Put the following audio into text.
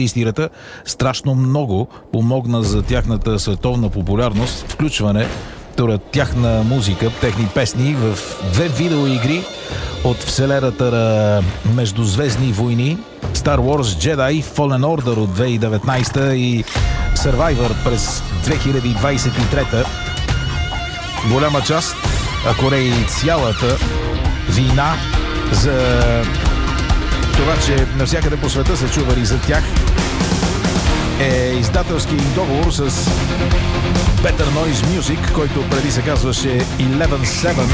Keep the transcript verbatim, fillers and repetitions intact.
Истирата страшно много помогна за тяхната световна популярност, включване турат тяхна музика, техни песни в две видеоигри от вселената на Междузвездни войни: Star Wars Jedi Fallen Order от две хиляди и деветнадесета и Survivor през две хиляди двадесет и трета. Голяма част, ако не и цялата вина за това, че навсякъде по света се чували за тях, е издателски договор с Better Noise Music, който преди се казваше Eleven Seven.